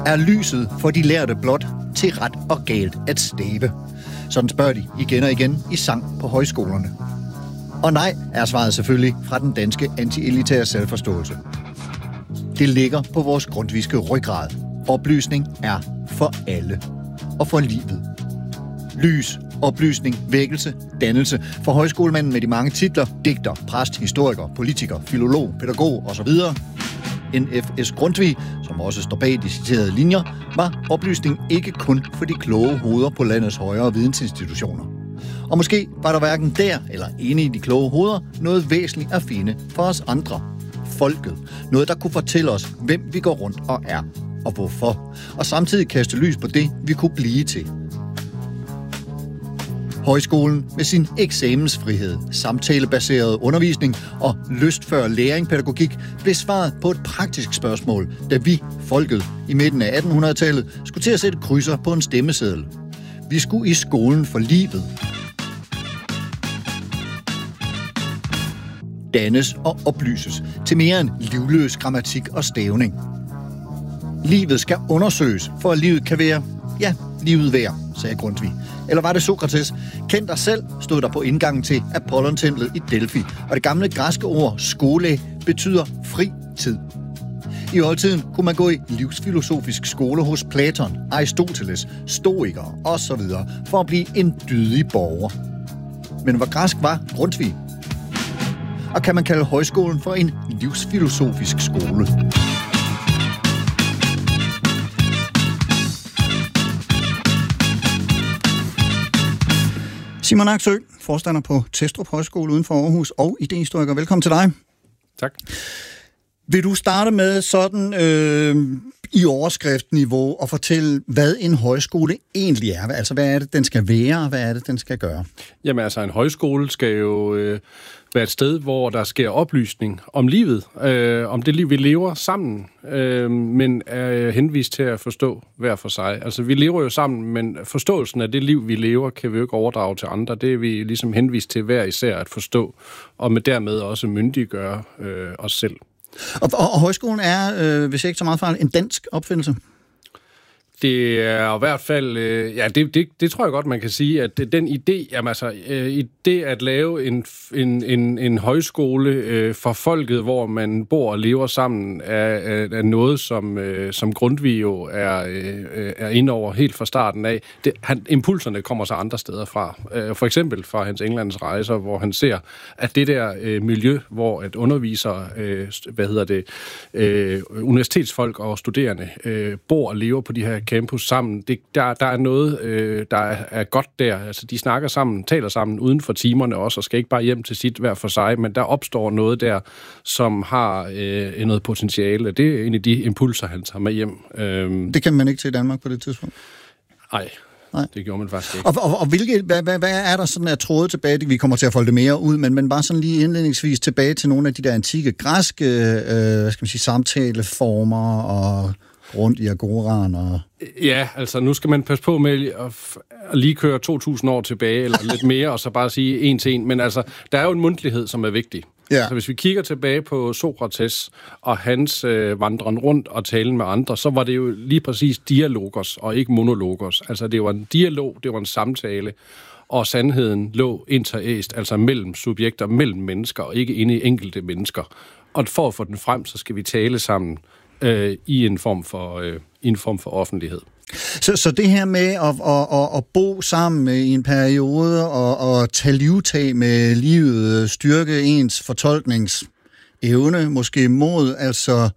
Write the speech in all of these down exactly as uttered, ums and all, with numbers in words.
Er lyset for de lærte blot til ret og galt at stave? Sådan spørger de igen og igen i sang på højskolerne. Og nej, er svaret selvfølgelig fra den danske anti-elitære selvforståelse. Det ligger på vores grundviske ryggrad. Oplysning er for alle og for livet. Lys, oplysning, vækkelse, dannelse for højskolemanden med de mange titler, digter, præst, historiker, politiker, filolog, pædagog osv. N F S Grundtvig, som også står bag de citerede linjer, var oplysning ikke kun for de kloge hoveder på landets højere vidensinstitutioner. Og måske var der hverken der eller inde i de kloge hoveder noget væsentligt at finde for os andre. Folket. Noget, der kunne fortælle os, hvem vi går rundt og er, og hvorfor. Og samtidig kaste lys på det, vi kunne blive til. Højskolen med sin eksamensfrihed, samtalebaseret undervisning og lystfør læring-pædagogik blev svaret på et praktisk spørgsmål, da vi, folket, i midten af attenhundredetallet skulle til at sætte krydser på en stemmeseddel. Vi skulle i skolen for livet. Dannes og oplyses til mere end livløs grammatik og stavning. Livet skal undersøges, for at livet kan være, ja, livet værd, sagde Grundtvig. Eller var det Sokrates? Kend dig selv, stod der på indgangen til Apollon-templet i Delphi, og det gamle græske ord skole betyder fri tid. I oldtiden kunne man gå i livsfilosofisk skole hos Platon, Aristoteles, stoikere osv. for at blive en dydig borger. Men hvor græsk var Grundtvig? Og kan man kalde højskolen for en livsfilosofisk skole? Simon Aksø, forstander på Testrup Højskole uden for Aarhus og idehistoriker. Velkommen til dig. Tak. Vil du starte med sådan øh, i overskriftniveau og fortælle, hvad en højskole egentlig er? Altså, hvad er det, den skal være, og hvad er det, den skal gøre? Jamen altså, en højskole skal jo øh, være et sted, hvor der sker oplysning om livet, øh, om det liv, vi lever sammen, øh, men er henvist til at forstå hver for sig. Altså, vi lever jo sammen, men forståelsen af det liv, vi lever, kan vi jo ikke overdrage til andre. Det er vi ligesom henvist til hver især at forstå, og med dermed også myndiggøre øh, os selv. Og, og, og højskolen er, øh, hvis jeg ikke så meget fejl, en dansk opfindelse? Det er i hvert fald, øh, ja, det, det, det tror jeg godt, man kan sige, at det, den idé, jamen altså, øh, det at lave en, en, en, en højskole øh, for folket, hvor man bor og lever sammen, er, er, er noget, som, øh, som Grundtvig jo er, øh, er inde over helt fra starten af. Det, han, impulserne kommer så andre steder fra. Øh, for eksempel fra hans Englands rejser, hvor han ser, at det der øh, miljø, hvor at undervisere, øh, hvad hedder det, øh, universitetsfolk og studerende øh, bor og lever på de her campus sammen. Det, der, der er noget, øh, der er, er godt der. Altså, de snakker sammen, taler sammen uden for timerne også, og skal ikke bare hjem til sit hver for sig, men der opstår noget der, som har øh, noget potentiale. Det er en af de impulser, han tager med hjem. Øhm. Det kan man ikke til i Danmark på det tidspunkt? Nej. Nej. Det gjorde man faktisk ikke. Og, og, og hvilke, hvad, hvad, hvad er der sådan af tråde tilbage? Vi kommer til at folde det mere ud, men, men bare sådan lige indledningsvis tilbage til nogle af de der antikke græske øh, hvad skal man sige, samtaleformer og rundt i agoraen og... Ja, altså nu skal man passe på med at, at lige køre to tusind år tilbage, eller lidt mere, og så bare sige en til en. Men altså, der er jo en mundtlighed, som er vigtig. Ja. Så hvis vi kigger tilbage på Sokrates og hans øh, vandren rundt og talen med andre, så var det jo lige præcis dialogos og ikke monologos. Altså det var en dialog, det var en samtale, og sandheden lå interæst, altså mellem subjekter, mellem mennesker, og ikke inde i enkelte mennesker. Og for at få den frem, så skal vi tale sammen øh, i en form for, øh, i en form for offentlighed. Så, så det her med at, at, at, at bo sammen i en periode og, og tage livtag med livet, styrke ens fortolkningsevne, måske mod, altså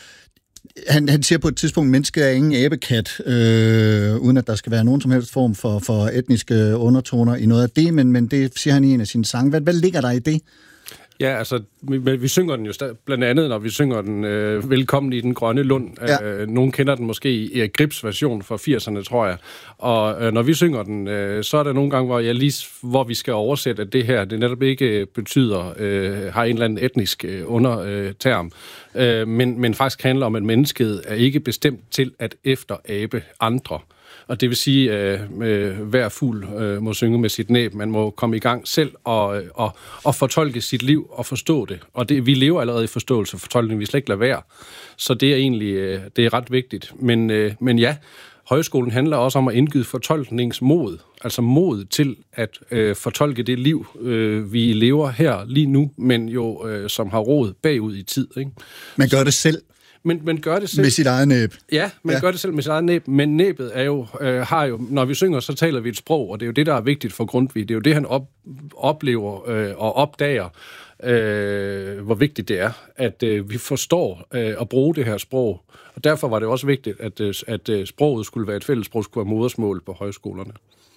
han, han siger på et tidspunkt, at mennesket er ingen abekat, øh, uden at der skal være nogen som helst form for, for etniske undertoner i noget af det, men, men det siger han i en af sine sange. Hvad, hvad ligger der i det? Ja, altså, vi, vi synger den jo stadig, blandt andet, når vi synger den øh, Velkommen i den grønne lund. Ja. Øh, nogen kender den måske i Erik Grips version fra firserne, tror jeg. Og øh, når vi synger den, øh, så er der nogle gange, hvor, jeg lige, hvor vi skal oversætte, at det her, det netop ikke betyder, øh, har en eller anden etnisk øh, underterm, øh, men, men faktisk handler om, at mennesket er ikke bestemt til at efterabe andre. Og det vil sige, at øh, hver fugl øh, må synge med sit næb. Man må komme i gang selv og, og, og fortolke sit liv og forstå det. Og det, vi lever allerede i forståelse og fortolkning, vi slet ikke lade være. Så det er egentlig øh, det er ret vigtigt. Men, øh, men ja, højskolen handler også om at indgyde fortolkningsmod. Altså mod til at øh, fortolke det liv, øh, vi lever her lige nu, men jo øh, som har rod bagud i tid. Ikke? Man gør det selv. Men, men gør det selv. Med sit eget næb. Ja, man ja. gør det selv med sit eget næb, men næbet er jo, øh, har jo, når vi synger, så taler vi et sprog, og det er jo det, der er vigtigt for Grundtvig. Det er jo det, han op, oplever øh, og opdager, øh, hvor vigtigt det er, at øh, vi forstår øh, at bruge det her sprog. Og derfor var det også vigtigt, at, øh, at øh, sproget skulle være et fællessprog, skulle være modersmål på højskolerne.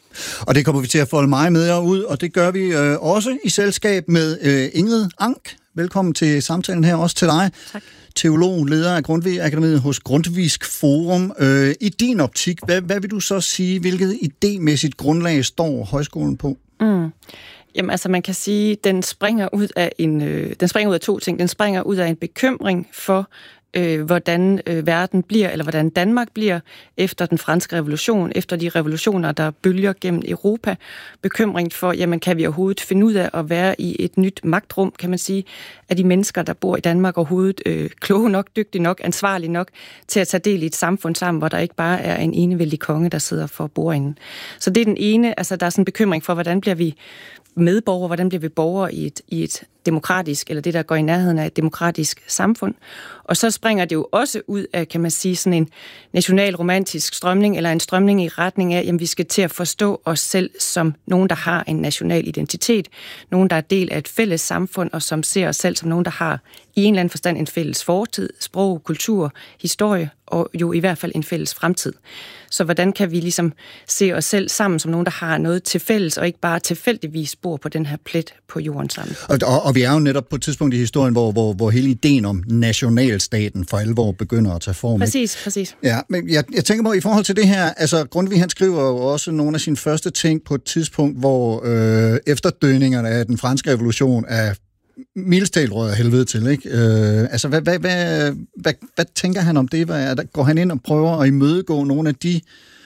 Og det kommer vi til at folde meget med jer ud, og det gør vi øh, også i selskab med øh, Ingrid Ank. Velkommen til samtalen her, også til dig. Tak. Teolog, leder af Grundtvig Akademiet hos Grundtvigsk Forum. Øh, I din optik, hvad, hvad vil du så sige, hvilket idémæssigt grundlag står højskolen på? Mm. Jamen altså, man kan sige, den springer ud af en, øh, den springer ud af to ting. Den springer ud af en bekymring for, øh, hvordan øh, verden bliver, eller hvordan Danmark bliver efter den franske revolution, efter de revolutioner, der bølger gennem Europa. Bekymring for, jamen kan vi overhovedet finde ud af at være i et nyt magtrum, kan man sige, af de mennesker, der bor i Danmark overhovedet øh, kloge nok, dygtige nok, ansvarlige nok til at tage del i et samfund sammen, hvor der ikke bare er en enevældig konge, der sidder for bordenden. Så det er den ene, altså der er sådan en bekymring for, hvordan bliver vi medborgere, hvordan bliver vi borgere i et, i et demokratisk, eller det, der går i nærheden af et demokratisk samfund. Og så springer det jo også ud af, kan man sige, sådan en nationalromantisk strømning, eller en strømning i retning af, at vi skal til at forstå os selv som nogen, der har en national identitet, nogen, der er del af et fælles samfund, og som ser os selv som nogen, der har i en eller anden forstand en fælles fortid, sprog, kultur, historie, og jo i hvert fald en fælles fremtid. Så hvordan kan vi ligesom se os selv sammen som nogen, der har noget til fælles, og ikke bare tilfældigvis bor på den her plet på jorden sammen? Og, og, og vi er jo netop på et tidspunkt i historien, hvor, hvor, hvor hele ideen om nationalstaten for alvor begynder at tage form. Præcis, ikke? præcis. Ja, men jeg, jeg tænker på, i forhold til det her, altså Grundtvig, han skriver jo også nogle af sine første ting på et tidspunkt, hvor øh, efterdønningerne af den franske revolution er mildest talt rød af helvede til, ikke? Øh, altså, hvad, hvad, hvad, hvad, hvad tænker han om det? Hvad, går han ind og prøver at imødegå nogle af de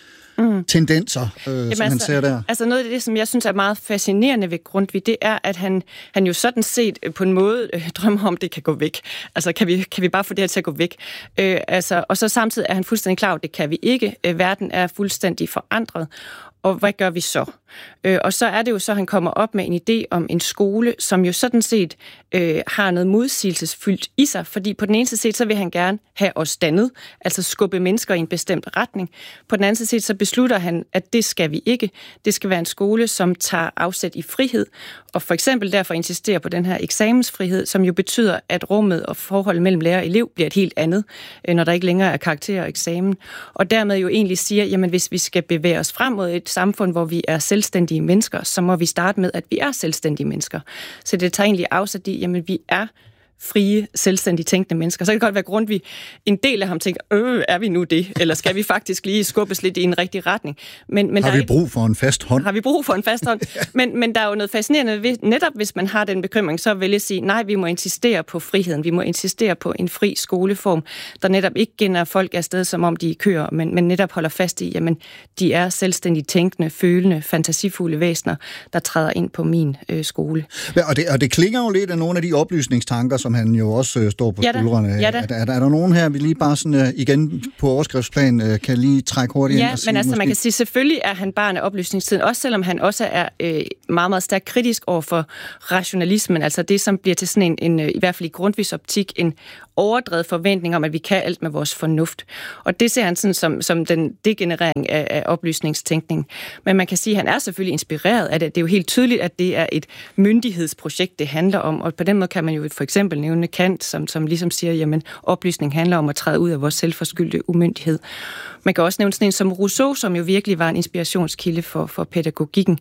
mm. tendenser, øh, Jamen som altså, han ser der? Altså noget af det, som jeg synes er meget fascinerende ved Grundtvig, det er, at han, han jo sådan set på en måde øh, drømmer om, det kan gå væk. Altså, kan vi, kan vi bare få det her til at gå væk? Øh, altså, og så samtidig er han fuldstændig klar over, at det kan vi ikke. Øh, verden er fuldstændig forandret. Og hvad gør vi så? Øh, og så er det jo så, at han kommer op med en idé om en skole, som jo sådan set øh, har noget modsigelsesfyldt i sig, fordi på den ene side, så vil han gerne have os dannet, altså skubbe mennesker i en bestemt retning. På den anden side, så beslutter han, at det skal vi ikke. Det skal være en skole, som tager afsæt i frihed, og for eksempel derfor insisterer på den her eksamensfrihed, som jo betyder, at rummet og forholdet mellem lærer og elev bliver et helt andet, øh, når der ikke længere er karakter og eksamen. Og dermed jo egentlig siger, jamen hvis vi skal bevæge os frem mod et samfund, hvor vi er selvstændige mennesker, så må vi starte med, at vi er selvstændige mennesker. Så det tager egentlig afsæt i, jamen vi er frie, selvstændigt tænkende mennesker. Så kan det godt være Grundtvig, en del af ham tænker, øh, er vi nu det? Eller skal vi faktisk lige skubbes lidt i en rigtig retning? Men, men har der vi brug for en fast hånd? Har vi brug for en fast hånd? ja. men, men der er jo noget fascinerende ved, netop hvis man har den bekymring, så vil jeg sige, nej, vi må insistere på friheden. Vi må insistere på en fri skoleform, der netop ikke gænder folk afsted, som om de er køer, men, men netop holder fast i, jamen, de er selvstændigt tænkende, følende, fantasifulde væsener, der træder ind på min øh, skole. Ja, og, det, og det klinger jo lidt af nogle af de oplysningstanker, som han jo også øh, står på ja, skuldrene. Ja, er, er, er, er der nogen her, vi lige bare sådan, øh, igen på overskriftsplan øh, kan lige trække hurtigt ja, ind og sige? Ja, men altså måske? man kan sige, selvfølgelig er han barn af oplysningstiden, også selvom han også er øh, meget, meget stærkt kritisk over for rationalismen, altså det, som bliver til sådan en, en i hvert fald i Grundtvigs optik, en overdrevet forventning om, at vi kan alt med vores fornuft. Og det ser han sådan som, som den degenerering af, af oplysningstænkning. Men man kan sige, at han er selvfølgelig inspireret af det. Det er jo helt tydeligt, at det er et myndighedsprojekt, det handler om. Og på den måde kan man jo for eksempel nævne Kant, som, som ligesom siger, jamen oplysning handler om at træde ud af vores selvforskyldte umyndighed. Man kan også nævne sådan en som Rousseau, som jo virkelig var en inspirationskilde for, for pædagogikken.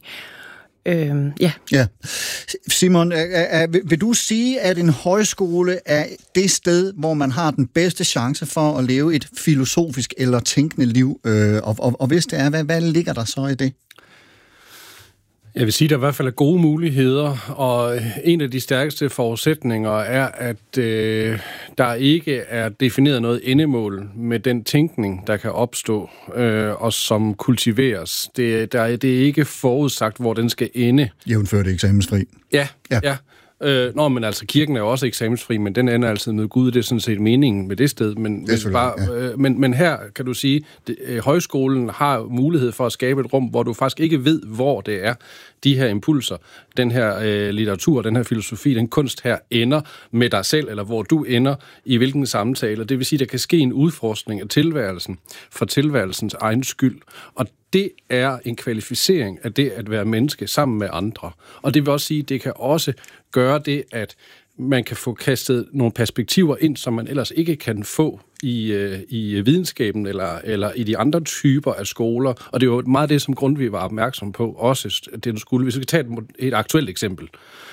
Øhm, ja. ja. Simon, er, er, vil du sige, at en højskole er det sted, hvor man har den bedste chance for at leve et filosofisk eller tænkende liv? Øh, og, og, og hvis det er, hvad, hvad ligger der så i det? Jeg vil sige, at der i hvert fald er gode muligheder, og en af de stærkeste forudsætninger er, at øh, der ikke er defineret noget endemål med den tænkning, der kan opstå, øh, og som kultiveres. Det, der, det er ikke forudsagt, hvor den skal ende. Jævnført eksamensfri. Ja, ja. ja. Øh, nå, men altså, kirken er jo også eksamensfri, men den ender altid med Gud. Det er sådan set meningen med det sted. Men, det men, bare, ja. øh, men, men her kan du sige, at øh, højskolen har mulighed for at skabe et rum, hvor du faktisk ikke ved, hvor det er, de her impulser, den her øh, litteratur, den her filosofi, den kunst her ender med dig selv, eller hvor du ender i hvilken samtale. Det vil sige, at der kan ske en udforskning af tilværelsen for tilværelsens egen skyld. Og det er en kvalificering af det at være menneske sammen med andre. Og det vil også sige, at det kan også gøre det, at man kan få kastet nogle perspektiver ind, som man ellers ikke kan få i, øh, i videnskaben eller, eller i de andre typer af skoler. Og det er jo meget det, som Grundtvig var opmærksom på, også det skulle. Hvis vi skal tage et, et aktuelt eksempel.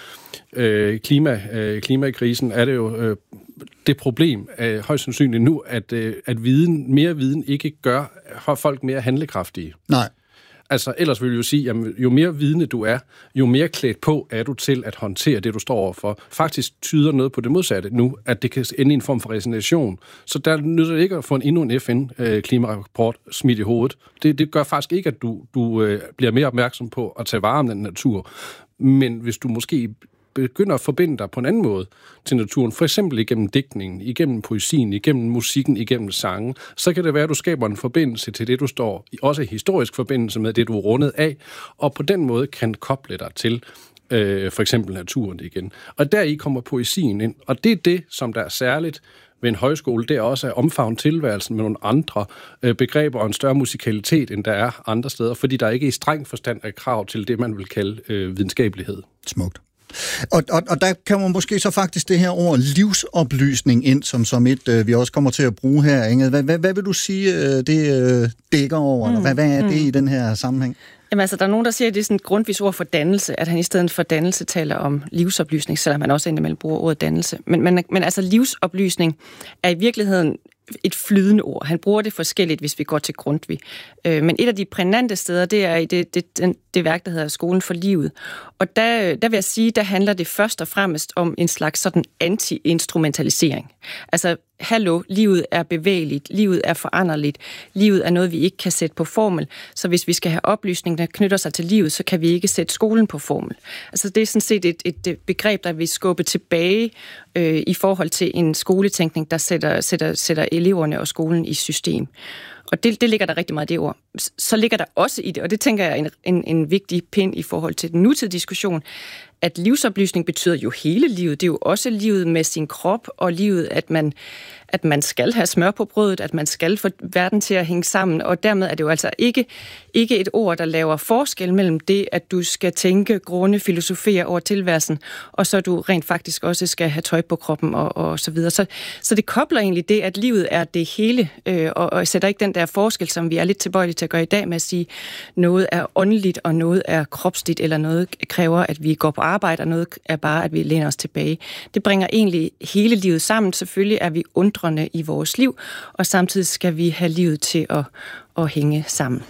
Øh, klima, øh, klimakrisen er det jo øh, det problem, øh, højst sandsynligt nu, at, øh, at viden, mere viden ikke gør folk mere handlekraftige. Nej. Altså, ellers vil jeg jo sige, at jo mere vidende du er, jo mere klædt på er du til at håndtere det, du står overfor. Faktisk tyder noget på det modsatte nu, at det kan ende i en form for resignation. Så der nytter det ikke at få en endnu en F N-klimarapport smidt i hovedet. Det, det gør faktisk ikke, at du, du øh, bliver mere opmærksom på at tage vare om den natur. Men hvis du måske begynder at forbinde dig på en anden måde til naturen, for eksempel igennem digtningen, igennem poesien, igennem musikken, igennem sangen, så kan det være, at du skaber en forbindelse til det, du står i, også en historisk forbindelse med det, du er rundet af, og på den måde kan koble dig til øh, for eksempel naturen igen. Og deri kommer poesien ind, og det er det, som der er særligt ved en højskole, det er også at omfavne tilværelsen med nogle andre øh, begreber og en større musikalitet, end der er andre steder, fordi der ikke i streng forstand er krav til det, man vil kalde øh, videnskabelighed. Smukt. Og, og, og der kan man måske så faktisk det her ord livsoplysning ind, som, som et, øh, vi også kommer til at bruge her, Inge. Hvad, hvad, hvad vil du sige, øh, det øh, dækker over? Mm. Hvad, hvad er det mm. i den her sammenhæng? Jamen altså, der er nogen, der siger, at det er sådan et grundvis ord for dannelse, at han i stedet for dannelse taler om livsoplysning, selvom man også indimellem bruger ordet dannelse. Men, men, men altså, livsoplysning er i virkeligheden et flydende ord. Han bruger det forskelligt, hvis vi går til Grundtvig. Øh, men et af de prænante steder, det er i det, det, det, det værk, der hedder Skolen for livet. Og der, der vil jeg sige, der handler det først og fremmest om en slags sådan anti-instrumentalisering. Altså, hallo, livet er bevægeligt, livet er foranderligt, livet er noget, vi ikke kan sætte på formel. Så hvis vi skal have oplysning, der knytter sig til livet, så kan vi ikke sætte skolen på formel. Altså, det er sådan set et, et begreb, der vil skubbe tilbage øh, i forhold til en skoletænkning, der sætter, sætter, sætter eleverne og skolen i system. Og det, det ligger der rigtig meget i det ord. Så ligger der også i det, og det tænker jeg er en, en, en vigtig pind i forhold til den nutidige diskussion, at livsoplysning betyder jo hele livet. Det er jo også livet med sin krop, og livet, at man, at man skal have smør på brødet, at man skal få verden til at hænge sammen, og dermed er det jo altså ikke, ikke et ord, der laver forskel mellem det, at du skal tænke, grunde, filosofere over tilværelsen, og så du rent faktisk også skal have tøj på kroppen, og, og så videre. Så, så det kobler egentlig det, at livet er det hele, øh, og, og sætter ikke den der forskel, som vi er lidt tilbøjelige til at gøre i dag, med at sige, noget er åndeligt, og noget er kropsligt, eller noget kræver, at vi går på arbejde, og noget er bare, at vi læner os tilbage. Det bringer egentlig hele livet sammen. Selvfølgelig er vi undrende i vores liv, og samtidig skal vi have livet til at, at hænge sammen.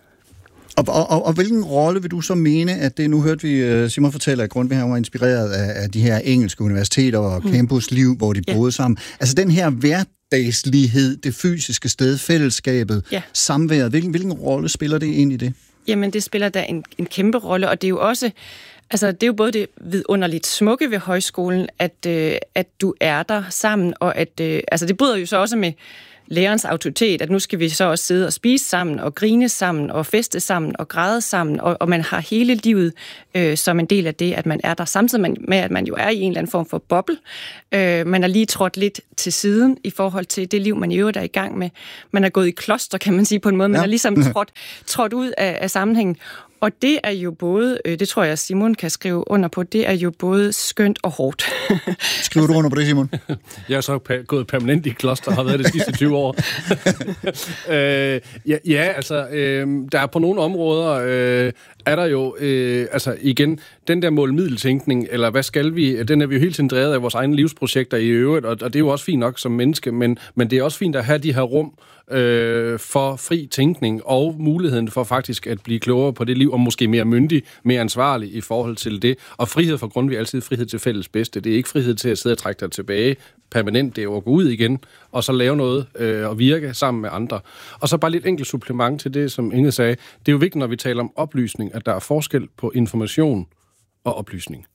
Og, og, og hvilken rolle vil du så mene, at det, nu hørte vi Simon fortælle, at Grundtvig var inspireret af, af de her engelske universiteter og mm. campusliv, hvor de boede yeah. sammen. Altså den her hverdagslighed, det fysiske sted, fællesskabet, yeah. samværet, hvilken, hvilken rolle spiller det ind i det? Jamen det spiller da en, en kæmpe rolle, og det er jo også Altså, det er jo både det vidunderligt smukke ved højskolen, at, øh, at du er der sammen, og at, øh, altså det bryder jo så også med lærerens autoritet, at nu skal vi så også sidde og spise sammen, og grine sammen, og feste sammen, og græde sammen, og, og man har hele livet øh, som en del af det, at man er der, samtidig med, at man jo er i en eller anden form for boble. Øh, man er lige trådt lidt til siden i forhold til det liv, man i øvrigt er i gang med. Man er gået i kloster, kan man sige på en måde, man ja. er ligesom trådt, trådt ud af, af sammenhængen. Og det er jo både, det tror jeg Simon kan skrive under på, det er jo både skønt og hårdt. Skriver du under på det, Simon? Jeg er så gået permanent i kloster og har været det sidste tyve år. øh, ja, ja, altså, øh, der er på nogle områder, øh, er der jo, øh, altså igen, den der mål-middeltænkning, eller hvad skal vi, den er vi jo hele tiden drevet af vores egne livsprojekter i øvrigt, og, og det er jo også fint nok som menneske, men, men det er også fint at have de her rum øh, for fri tænkning, og muligheden for faktisk at blive klogere på det liv, og måske mere myndig, mere ansvarlig i forhold til det. Og frihed for Grundtvig er altid frihed til fælles bedste. Det er ikke frihed til at sidde og trække dig tilbage permanent, det er jo at gå ud igen, og så lave noget øh, og virke sammen med andre. Og så bare lidt enkelt supplement til det, som Inge sagde. Det er jo vigtigt, når vi taler om oplysning, at der er forskel på information og oplysning.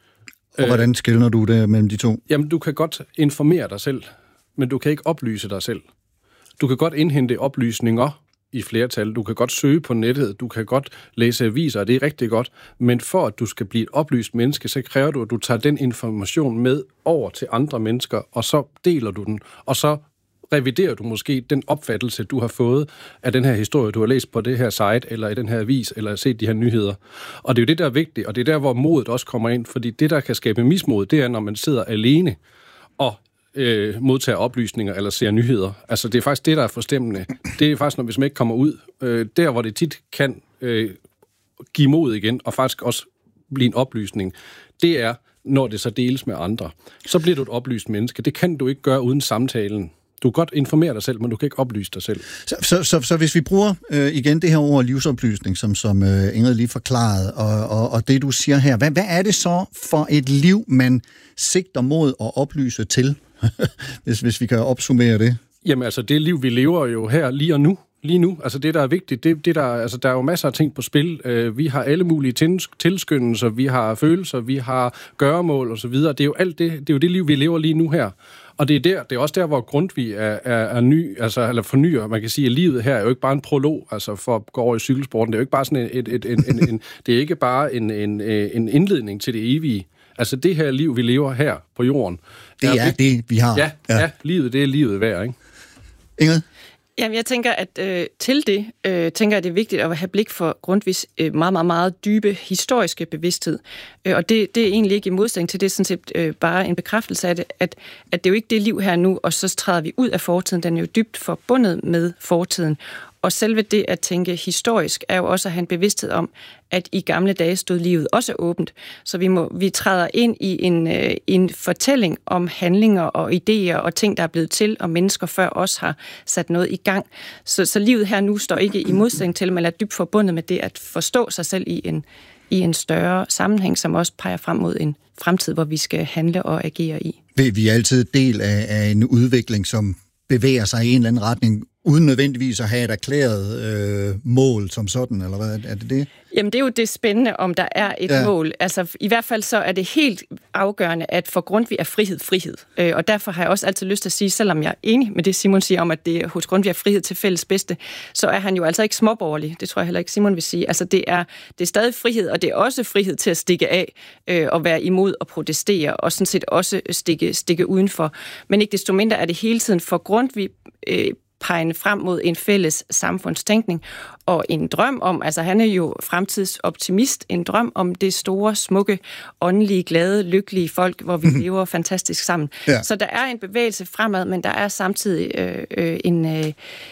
Og hvordan skelner du det mellem de to? Jamen, du kan godt informere dig selv, men du kan ikke oplyse dig selv. Du kan godt indhente oplysninger i flertal. Du kan godt søge på nettet, du kan godt læse aviser, og det er rigtig godt. Men for at du skal blive et oplyst menneske, så kræver du, at du tager den information med over til andre mennesker, og så deler du den, og så reviderer du måske den opfattelse, du har fået af den her historie, du har læst på det her site, eller i den her avis, eller set de her nyheder. Og det er jo det, der er vigtigt, og det er der, hvor modet også kommer ind, fordi det, der kan skabe mismod, det er, når man sidder alene og øh, modtager oplysninger eller ser nyheder. Altså, det er faktisk det, der er forstemmende. Det er faktisk, når hvis man ikke kommer ud, øh, der, hvor det tit kan øh, give mod igen, og faktisk også blive en oplysning, det er, når det så deles med andre. Så bliver du et oplyst menneske. Det kan du ikke gøre uden samtalen. Du kan godt informere dig selv, men du kan ikke oplyse dig selv. Så, så, så, så hvis vi bruger øh, igen det her ord livsoplysning, som, som øh, Ingrid lige forklarede, og, og, og det du siger her, hvad, hvad er det så for et liv, man sigter mod at oplyse til, hvis, hvis vi kan opsummere det? Jamen altså, det liv, vi lever jo her lige og nu. Lige nu. Altså det, der er vigtigt, det, det der, altså, der er jo masser af ting på spil. Uh, vi har alle mulige tilskyndelser, vi har følelser, vi har gøremål og så videre. Det er jo alt det, det er jo det liv, vi lever lige nu her. Og det er der, det er også der, hvor Grundtvig er, er, er ny, altså eller fornyer. Man kan sige, at livet her er jo ikke bare en prolog, altså for at gå over i cykelsporten. Det er jo ikke bare sådan et, et, et, en, en, en, det er ikke bare en, en, en indledning til det evige. Altså det her liv, vi lever her på jorden. Det er, er det, vi har. Ja, ja. ja, livet, det er livet værd, ikke? Ingrid? Jamen, jeg tænker, at øh, til det, øh, tænker jeg, at det er vigtigt at have blik for Grundtvigs øh, meget, meget, meget dybe historiske bevidsthed. Øh, og det, det er egentlig ikke i modsætning til det, sådan set øh, bare en bekræftelse af det, at, at det er jo ikke det liv her nu, og så træder vi ud af fortiden. Den er jo dybt forbundet med fortiden. Og selve det at tænke historisk er jo også at have en bevidsthed om, at i gamle dage stod livet også åbent. Så vi, må, vi træder ind i en, øh, en fortælling om handlinger og idéer og ting, der er blevet til, og mennesker før os har sat noget i gang. Så, så livet her nu står ikke i modsætning til, men er dybt forbundet med det at forstå sig selv i en, i en større sammenhæng, som også peger frem mod en fremtid, hvor vi skal handle og agere i. Vi er altid del af, af en udvikling, som bevæger sig i en eller anden retning, uden nødvendigvis at have et erklæret øh, mål som sådan, eller hvad er det det? Jamen, det er jo det spændende, om der er et ja. mål. Altså, i hvert fald så er det helt afgørende, at for Grundtvig er frihed frihed. Øh, og derfor har jeg også altid lyst til at sige, selvom jeg er enig med det, Simon siger om, at det hos Grundtvig er frihed til fælles bedste, så er han jo altså ikke småborgerlig. Det tror jeg heller ikke, Simon vil sige. Altså, det er, det er stadig frihed, og det er også frihed til at stikke af øh, og være imod og protestere, og sådan set også stikke, stikke udenfor. Men ikke desto mindre er det hele tiden for Grundtvig øh, pegende frem mod en fælles samfundstænkning og en drøm om, altså han er jo fremtidsoptimist, en drøm om det store, smukke, åndelige, glade, lykkelige folk, hvor vi lever fantastisk sammen. Ja. Så der er en bevægelse fremad, men der er samtidig øh, øh, en, øh,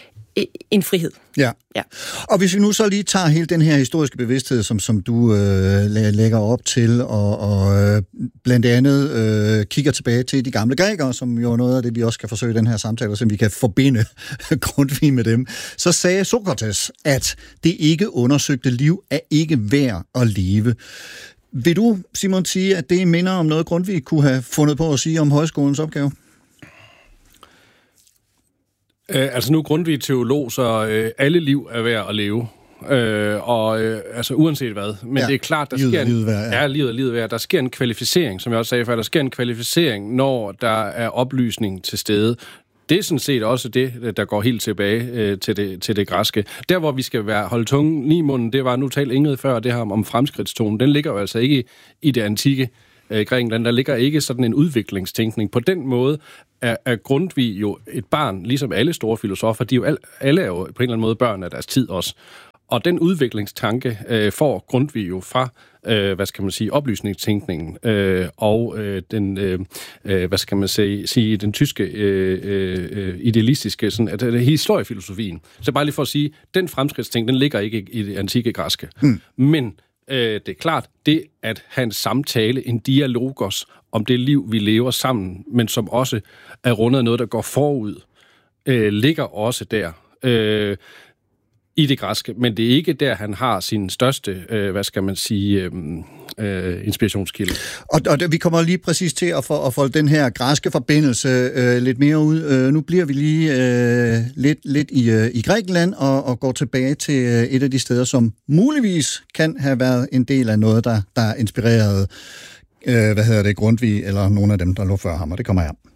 en frihed. Ja. ja. Og hvis vi nu så lige tager hele den her historiske bevidsthed, som, som du øh, lægger op til, og, og øh, blandt andet øh, kigger tilbage til de gamle grækere, som jo er noget af det, vi også skal forsøge i den her samtale, så vi kan forbinde Grundtvig med dem, så sagde Sokrates, at det ikke undersøgte liv er ikke værd at leve. Vil du, Simon, sige, at det minder om noget, Grundtvig kunne have fundet på at sige om højskolens opgave? Øh, altså nu er Grundtvig teolog, så øh, alle liv er værd at leve. Øh, og øh, altså uanset hvad. Men ja, det er klart, der livet sker en, livet værd, ja. Ja, livet er livet værd. Der sker en kvalificering, som jeg også sagde før. Der sker en kvalificering, når der er oplysning til stede. Det er sådan set også det, der går helt tilbage øh, til, det, til det græske. Der, hvor vi skal være holde tungen lige i munden, det var, nu talte Ingrid før, det her om, om fremskridtstonen. Den ligger jo altså ikke i det antikke øh, Grækenland. Der ligger ikke sådan en udviklingstænkning. På den måde er, er Grundtvig jo et barn, ligesom alle store filosofer. De er jo al, alle er jo på en eller anden måde børn af deres tid også. Og den udviklingstanke øh, får Grundtvig jo fra, øh, hvad skal man sige, oplysningstænkningen øh, og øh, den, øh, hvad skal man sige, sige den tyske øh, øh, idealistiske, sådan, at det er historiefilosofien. Så bare lige for at sige, den fremskridtstænkning, den ligger ikke i det antikke græske. Mm. Men Øh, det er klart, det at have en samtale, en dialogos om det liv, vi lever sammen, men som også er rundet af noget, der går forud, øh, ligger også der øh, i det græske. Men det er ikke der, han har sin største, øh, hvad skal man sige, øh, øh, inspirationskilde. Og, og vi kommer lige præcis til at, for, at folde den her græske forbindelse øh, lidt mere ud. Øh, nu bliver vi lige øh, lidt, lidt i, øh, i Grækenland og, og går tilbage til øh, et af de steder, som muligvis kan have været en del af noget, der, der inspirerede, øh, hvad hedder det, Grundtvig, eller nogle af dem, der lå før ham, og det kommer her.